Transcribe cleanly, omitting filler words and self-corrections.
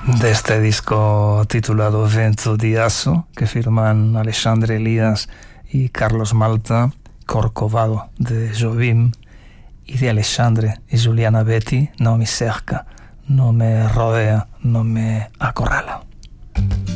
de este disco titulado Vento di Asso, que firman Alexandre Elias y Carlos Malta, Corcovado de Jobim, y de Alexandre y Juliana Betty, No me cerca, no me rodea, no me acorrala.